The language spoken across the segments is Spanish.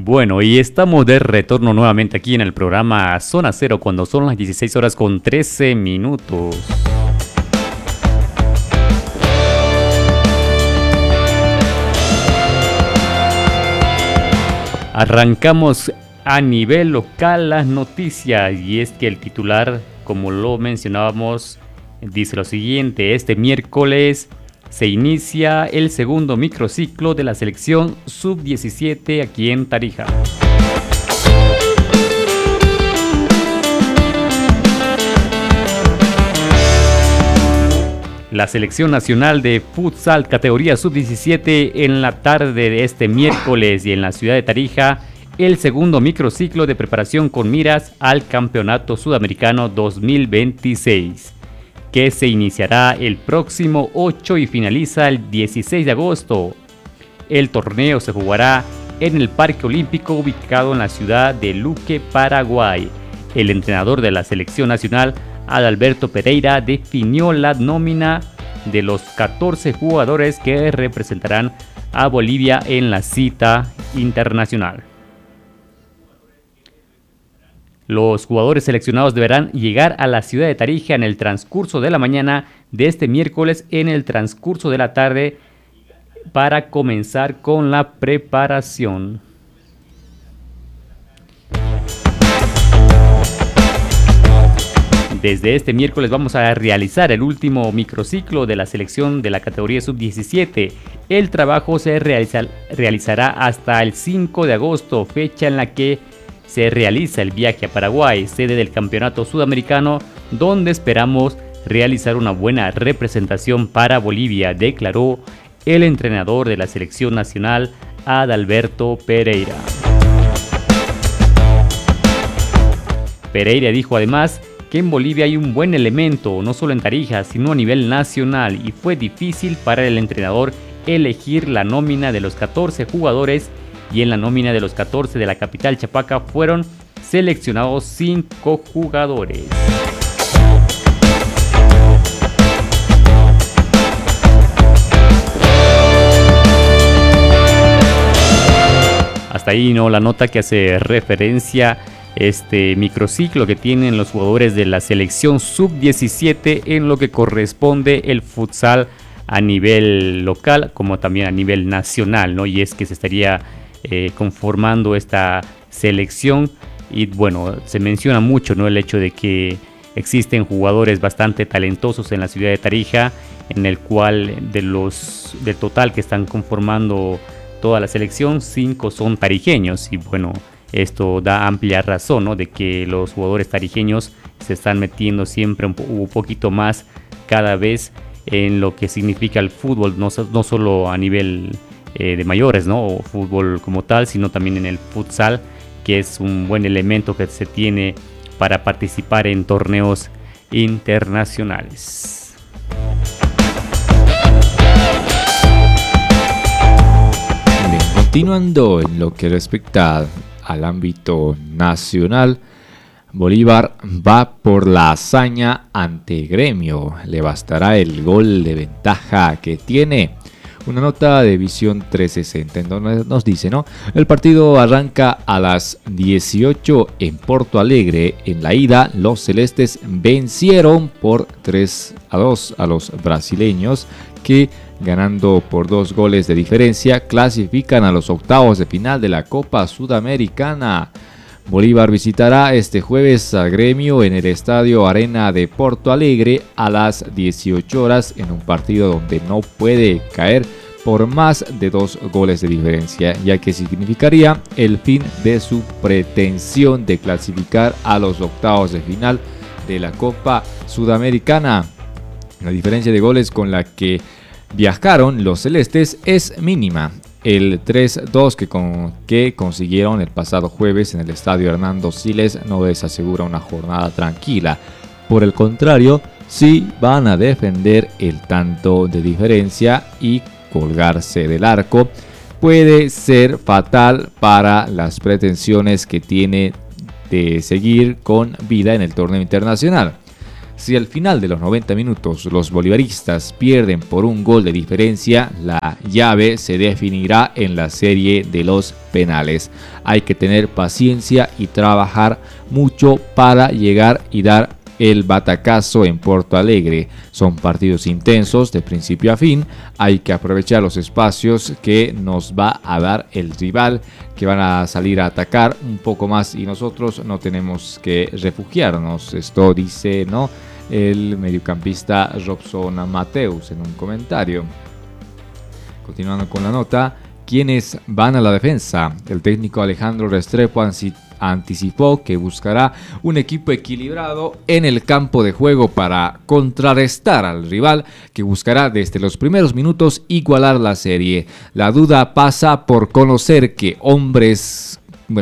Bueno, y estamos de retorno nuevamente aquí en el programa Zona Cero cuando son las 16 horas con 13 minutos. Arrancamos a nivel local las noticias y es que el titular, como lo mencionábamos, dice lo siguiente: este miércoles se inicia el segundo microciclo de la selección sub-17 aquí en Tarija. La selección nacional de futsal categoría sub-17 en la tarde de este miércoles y en la ciudad de Tarija, el segundo microciclo de preparación con miras al Campeonato Sudamericano 2026. Que se iniciará el próximo 8 y finaliza el 16 de agosto. El torneo se jugará en el Parque Olímpico ubicado en la ciudad de Luque, Paraguay. El entrenador de la selección nacional, Adalberto Pereira, definió la nómina de los 14 jugadores que representarán a Bolivia en la cita internacional. Los jugadores seleccionados deberán llegar a la ciudad de Tarija en el transcurso de la mañana de este miércoles, en el transcurso de la tarde, para comenzar con la preparación. Desde este miércoles vamos a realizar el último microciclo de la selección de la categoría sub-17. El trabajo se realizará hasta el 5 de agosto, fecha en la que se realiza el viaje a Paraguay, sede del Campeonato Sudamericano, donde esperamos realizar una buena representación para Bolivia, declaró el entrenador de la selección nacional, Adalberto Pereira. Pereira dijo además que en Bolivia hay un buen elemento, no solo en Tarija, sino a nivel nacional, y fue difícil para el entrenador elegir la nómina de los 14 jugadores, y en la nómina de los 14 de la capital Chapaca fueron seleccionados 5 jugadores. Hasta ahí no la nota que hace referencia este microciclo que tienen los jugadores de la selección sub-17 en lo que corresponde el futsal a nivel local como también a nivel nacional, ¿no? Y es que se estaría conformando esta selección y bueno, se menciona mucho, ¿no?, el hecho de que existen jugadores bastante talentosos en la ciudad de Tarija, en el cual del total que están conformando toda la selección, 5 son tarijeños y bueno, esto da amplia razón, ¿no?, de que los jugadores tarijeños se están metiendo siempre un poquito más cada vez en lo que significa el fútbol, no solo a nivel de mayores, ¿no?, o fútbol como tal, sino también en el futsal, que es un buen elemento que se tiene para participar en torneos internacionales. Bien, continuando en lo que respecta al ámbito nacional, Bolívar va por la hazaña ante Gremio. Le bastará el gol de ventaja que tiene. Una nota de Visión 360 en donde nos dice, ¿no? El partido arranca a las 18 en Porto Alegre. En la ida, los celestes vencieron por 3-2 a los brasileños, que ganando por 2 goles de diferencia clasifican a los octavos de final de la Copa Sudamericana. Bolívar visitará este jueves a Gremio en el Estadio Arena de Porto Alegre a las 18 horas en un partido donde no puede caer por más de 2 goles de diferencia, ya que significaría el fin de su pretensión de clasificar a los octavos de final de la Copa Sudamericana. La diferencia de goles con la que viajaron los celestes es mínima. El 3-2 que consiguieron el pasado jueves en el estadio Hernando Siles no les asegura una jornada tranquila. Por el contrario, sí van a defender el tanto de diferencia y colgarse del arco. Puede ser fatal para las pretensiones que tiene de seguir con vida en el torneo internacional. Si al final de los 90 minutos los bolivaristas pierden por un gol de diferencia, la llave se definirá en la serie de los penales. Hay que tener paciencia y trabajar mucho para llegar y dar el batacazo en Porto Alegre. Son partidos intensos de principio a fin. Hay que aprovechar los espacios que nos va a dar el rival, que van a salir a atacar un poco más y nosotros no tenemos que refugiarnos. Esto dice, ¿no?, el mediocampista Robson Mateus en un comentario. Continuando con la nota, ¿quiénes van a la defensa? El técnico Alejandro Restrepo anticipó que buscará un equipo equilibrado en el campo de juego para contrarrestar al rival, que buscará desde los primeros minutos igualar la serie. La duda pasa por conocer qué hombres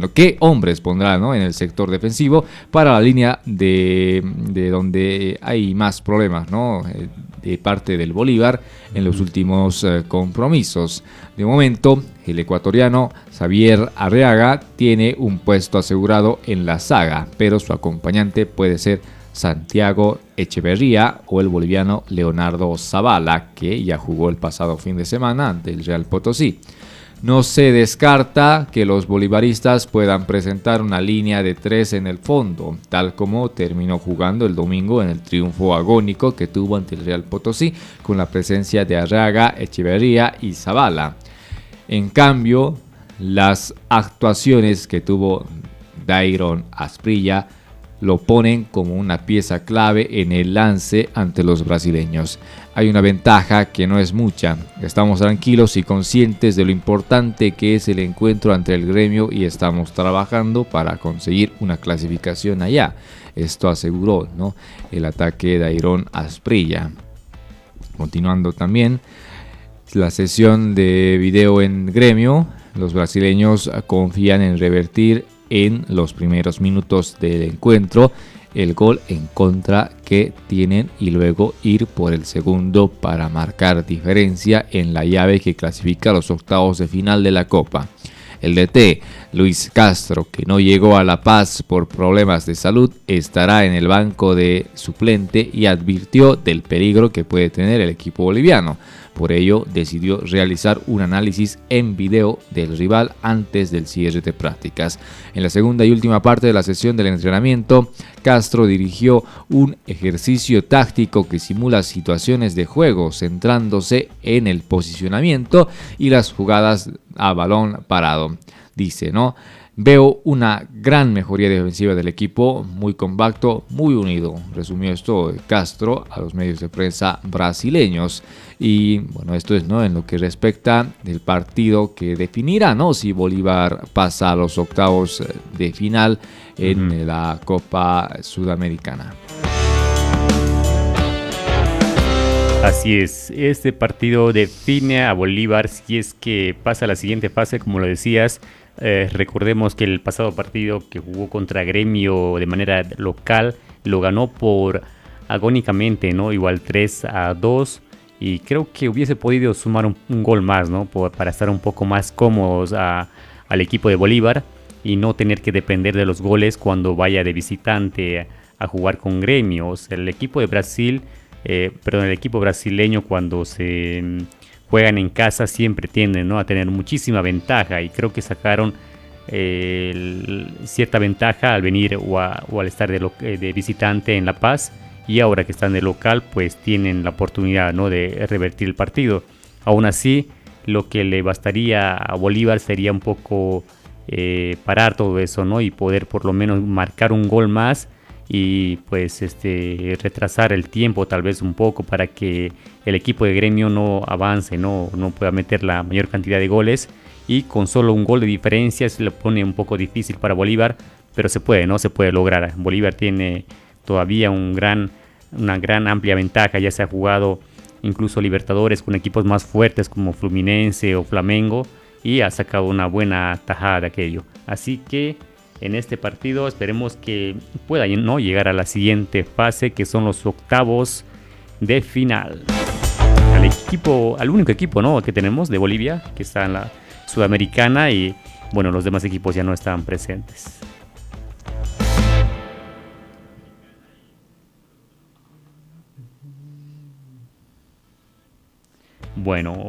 pondrá, ¿no?, en el sector defensivo para la línea de donde hay más problemas, ¿no?, de parte del Bolívar en los últimos compromisos. De momento, el ecuatoriano Xavier Arriaga tiene un puesto asegurado en la saga, pero su acompañante puede ser Santiago Echeverría o el boliviano Leonardo Zavala, que ya jugó el pasado fin de semana ante el Real Potosí. No se descarta que los bolivaristas puedan presentar una línea de 3 en el fondo, tal como terminó jugando el domingo en el triunfo agónico que tuvo ante el Real Potosí, con la presencia de Arriaga, Echeverría y Zavala. En cambio, las actuaciones que tuvo Dairon Asprilla lo ponen como una pieza clave en el lance ante los brasileños. Hay una ventaja que no es mucha. Estamos tranquilos y conscientes de lo importante que es el encuentro ante el Gremio y estamos trabajando para conseguir una clasificación allá. Esto aseguró, ¿no?, el ataque de Dairon Asprilla. Continuando también la sesión de video en Gremio, los brasileños confían en revertir en los primeros minutos del encuentro el gol en contra que tienen y luego ir por el segundo para marcar diferencia en la llave que clasifica a los octavos de final de la Copa. El DT Luis Castro, que no llegó a La Paz por problemas de salud, estará en el banco de suplente y advirtió del peligro que puede tener el equipo boliviano. Por ello, decidió realizar un análisis en video del rival antes del cierre de prácticas. En la segunda y última parte de la sesión del entrenamiento, Castro dirigió un ejercicio táctico que simula situaciones de juego, centrándose en el posicionamiento y las jugadas a balón parado. Dice, ¿no?, veo una gran mejoría defensiva del equipo, muy compacto, muy unido. Resumió esto Castro a los medios de prensa brasileños. Y bueno, esto es, ¿no?, en lo que respecta del partido que definirá, ¿no?, si Bolívar pasa a los octavos de final en la Copa Sudamericana. Así es, este partido define a Bolívar si es que pasa a la siguiente fase, como lo decías. Recordemos que el pasado partido que jugó contra Gremio de manera local lo ganó por agónicamente, ¿no?, igual 3-2, y creo que hubiese podido sumar un gol más, ¿no?, para estar un poco más cómodos al equipo de Bolívar y no tener que depender de los goles cuando vaya de visitante a jugar con Gremios. El equipo de Brasil, el equipo brasileño, cuando se juegan en casa siempre tienden, ¿no?, a tener muchísima ventaja, y creo que sacaron cierta ventaja al venir o al estar de visitante en La Paz, y ahora que están de local pues tienen la oportunidad, ¿no?, de revertir el partido. Aún así, lo que le bastaría a Bolívar sería un poco parar todo eso, ¿no?, y poder por lo menos marcar un gol más y pues retrasar el tiempo tal vez un poco para que el equipo de Gremio no avance, no pueda meter la mayor cantidad de goles, y con solo un gol de diferencia se le pone un poco difícil para Bolívar, pero se puede lograr. Bolívar tiene todavía una gran amplia ventaja, ya se ha jugado incluso Libertadores con equipos más fuertes como Fluminense o Flamengo y ha sacado una buena tajada de aquello. Así que en este partido esperemos que pueda, ¿no?, llegar a la siguiente fase, que son los octavos de final. Al único equipo, ¿no?, que tenemos de Bolivia, que está en la Sudamericana, y bueno, los demás equipos ya no están presentes. Bueno,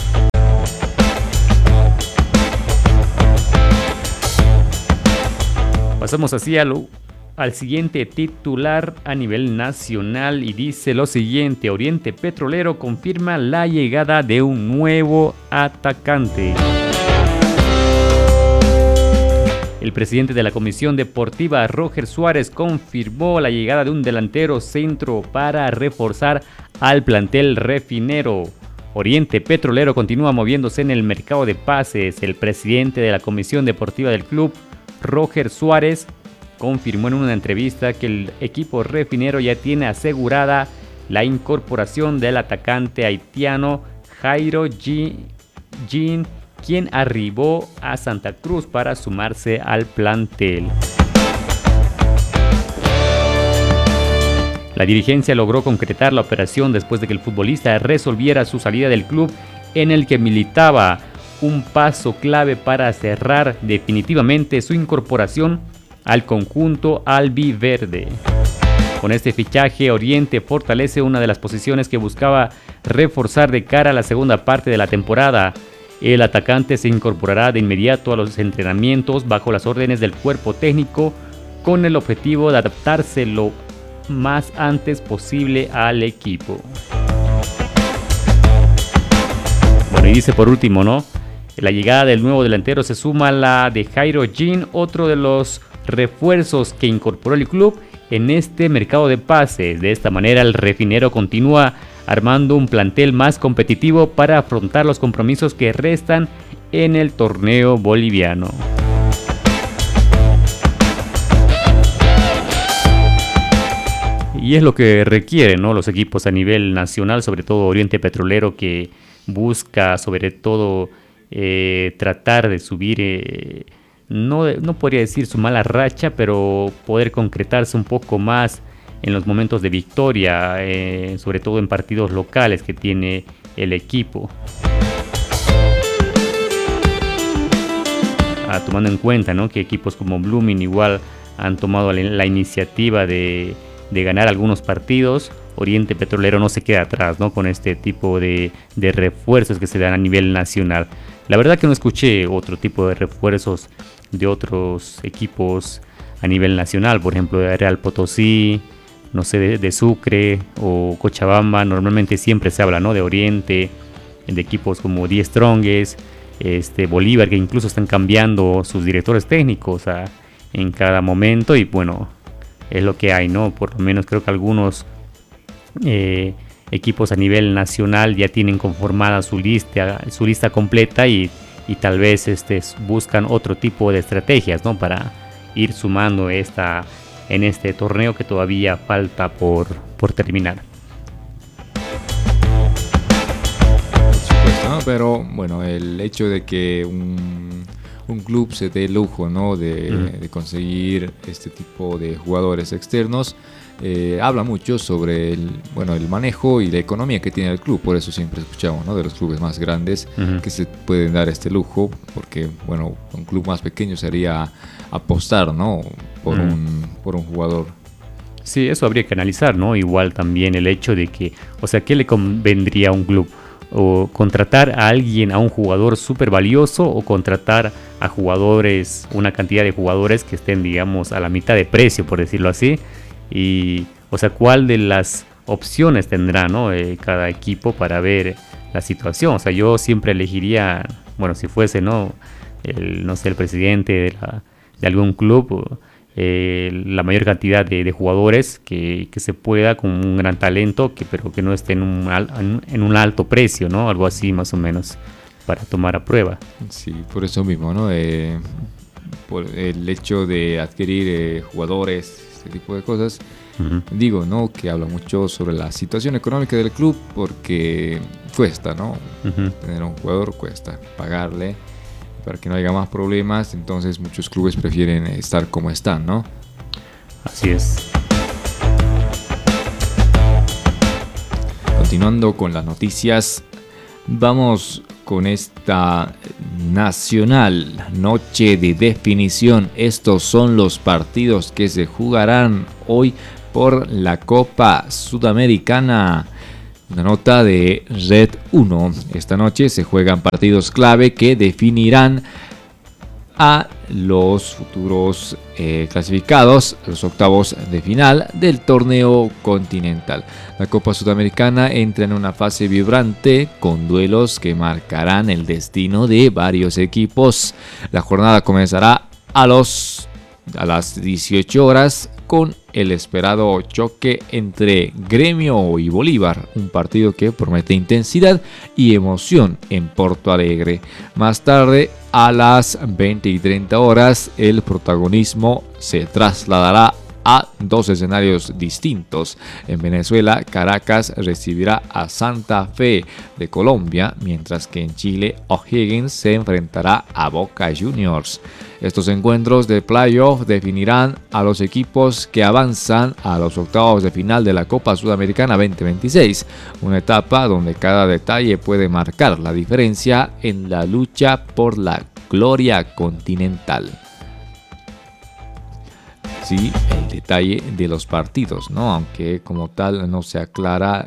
pasamos así al siguiente titular a nivel nacional y dice lo siguiente: Oriente Petrolero confirma la llegada de un nuevo atacante. El presidente de la Comisión Deportiva, Roger Suárez, confirmó la llegada de un delantero centro para reforzar al plantel refinero. Oriente Petrolero continúa moviéndose en el mercado de pases. El presidente de la Comisión Deportiva del club, Roger Suárez, confirmó en una entrevista que el equipo refinero ya tiene asegurada la incorporación del atacante haitiano Jairo Jean, quien arribó a Santa Cruz para sumarse al plantel. La dirigencia logró concretar la operación después de que el futbolista resolviera su salida del club en el que militaba, un paso clave para cerrar definitivamente su incorporación al conjunto albiverde. Con este fichaje, Oriente fortalece una de las posiciones que buscaba reforzar de cara a la segunda parte de la temporada. El atacante se incorporará de inmediato a los entrenamientos bajo las órdenes del cuerpo técnico con el objetivo de adaptarse lo más antes posible al equipo. Bueno, y dice por último, ¿no? La llegada del nuevo delantero se suma a la de Jairo Jean, otro de los refuerzos que incorporó el club en este mercado de pases. De esta manera, el refinero continúa armando un plantel más competitivo para afrontar los compromisos que restan en el torneo boliviano. Y es lo que requieren, ¿no?, los equipos a nivel nacional, sobre todo Oriente Petrolero, que busca sobre todo tratar de subir, no podría decir su mala racha, pero poder concretarse un poco más en los momentos de victoria, sobre todo en partidos locales que tiene el equipo. Tomando en cuenta, ¿no?, que equipos como Blooming igual han tomado la iniciativa de ganar algunos partidos. Oriente Petrolero no se queda atrás, ¿no?, con este tipo de refuerzos que se dan a nivel nacional. La verdad que no escuché otro tipo de refuerzos de otros equipos a nivel nacional, por ejemplo de Real Potosí, no sé, de Sucre o Cochabamba. Normalmente siempre se habla, ¿no?, de Oriente, de equipos como Die Strongest, Bolívar, que incluso están cambiando sus directores técnicos en cada momento, y bueno, es lo que hay, ¿no? Por lo menos creo que algunos equipos a nivel nacional ya tienen conformada su lista completa, y tal vez buscan otro tipo de estrategias, ¿no?, para ir sumando en este torneo que todavía falta por terminar. Por supuesto, ¿no? Pero bueno, el hecho de que un club se dé el lujo, ¿no?, de conseguir este tipo de jugadores externos, habla mucho sobre el manejo y la economía que tiene el club. Por eso siempre escuchamos, ¿no?, de los clubes más grandes que se pueden dar este lujo, porque bueno, un club más pequeño sería apostar, ¿no?, por un jugador. Sí, eso habría que analizar, ¿no? Igual también el hecho de que, o sea, ¿qué le convendría a un club? O contratar a alguien, a un jugador súper valioso, o contratar a jugadores, una cantidad de jugadores que estén, digamos, a la mitad de precio, por decirlo así. Y, o sea, ¿cuál de las opciones tendrá, ¿no?, cada equipo para ver la situación? O sea, yo siempre elegiría, bueno, si fuese, ¿no?, el presidente de algún club, la mayor cantidad de jugadores que se pueda, con un gran talento, pero que no esté en un alto precio, ¿no? Algo así más o menos, para tomar a prueba. Sí, por eso mismo, ¿no? Por el hecho de adquirir jugadores, este tipo de cosas, digo, ¿no?, que habla mucho sobre la situación económica del club, porque cuesta, ¿no? Tener un jugador cuesta, pagarle para que no haya más problemas. Entonces muchos clubes prefieren estar como están, ¿no? Así es. Continuando con las noticias, vamos con esta nacional, noche de definición. Estos son los partidos que se jugarán hoy por la Copa Sudamericana. Una nota de Red 1. Esta noche se juegan partidos clave que definirán a los futuros clasificados a los octavos de final del torneo continental. La Copa Sudamericana entra en una fase vibrante con duelos que marcarán el destino de varios equipos. La jornada comenzará a las 18 horas con el esperado choque entre Gremio y Bolívar, un partido que promete intensidad y emoción en Porto Alegre. Más tarde, a las 20 y 30 horas, el protagonismo se trasladará a dos escenarios distintos. En Venezuela, Caracas recibirá a Santa Fe de Colombia, mientras que en Chile, O'Higgins se enfrentará a Boca Juniors. Estos encuentros de playoff definirán a los equipos que avanzan a los octavos de final de la Copa Sudamericana 2026, una etapa donde cada detalle puede marcar la diferencia en la lucha por la gloria continental. Sí, el detalle de los partidos, ¿no? Aunque como tal no se aclara.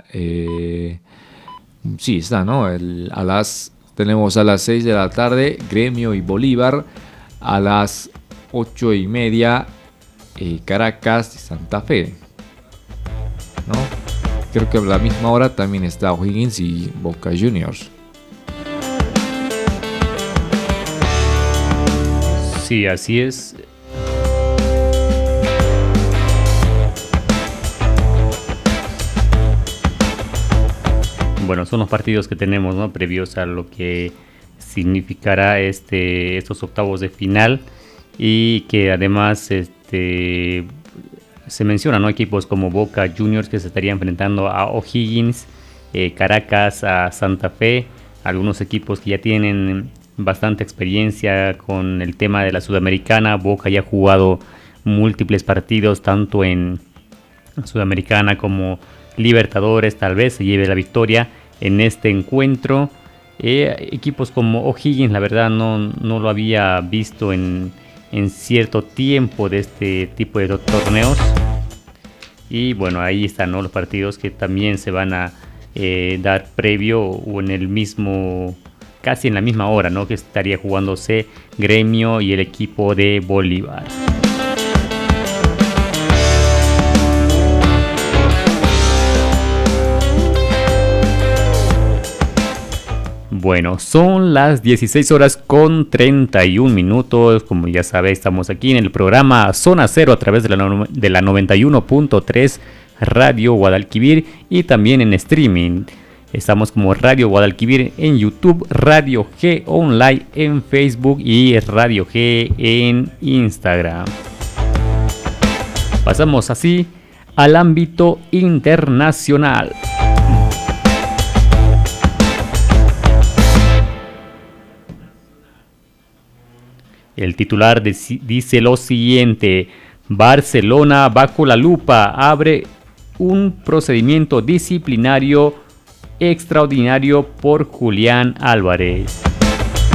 Sí, está, ¿no? Tenemos a las 6 de la tarde Gremio y Bolívar. A las 8:30 Caracas y Santa Fe, ¿no? Creo que a la misma hora también está O'Higgins y Boca Juniors. Sí, así es. Bueno, son los partidos que tenemos, ¿no? Previos a lo que significará estos octavos de final, y que además se menciona, ¿no? Equipos como Boca Juniors que se estaría enfrentando a O'Higgins, Caracas a Santa Fe, algunos equipos que ya tienen bastante experiencia con el tema de la Sudamericana. Boca ya ha jugado múltiples partidos tanto en Sudamericana como Libertadores, tal vez se lleve la victoria en este encuentro. Equipos como O'Higgins, la verdad no lo había visto en cierto tiempo de este tipo de torneos. Y bueno, ahí están, ¿no? Los partidos que también se van a dar previo o en el mismo, casi en la misma hora, ¿no? Que estaría jugándose Gremio y el equipo de Bolívar. Bueno, son las 16 horas con 31 minutos. Como ya sabéis, estamos aquí en el programa Zona Cero a través de la 91.3 Radio Guadalquivir y también en streaming. Estamos como Radio Guadalquivir en YouTube, Radio G Online en Facebook y Radio G en Instagram. Pasamos así al ámbito internacional. El titular dice lo siguiente: Barcelona bajo la lupa, abre un procedimiento disciplinario extraordinario por Julián Álvarez.